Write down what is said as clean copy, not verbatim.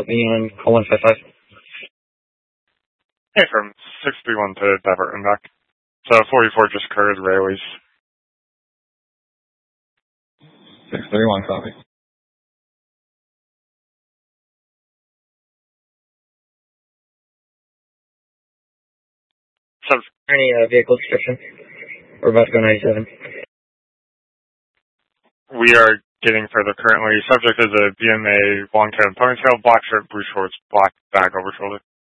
put me on call 155. Hey, from 631 to divert and back. So 44 just occurred, railways. 631, copy. So, Any vehicle description? We're about to go 97. we are getting further currently. Subject is a BMA long-tailed ponytail, black shirt, blue shorts, black bag over shoulder.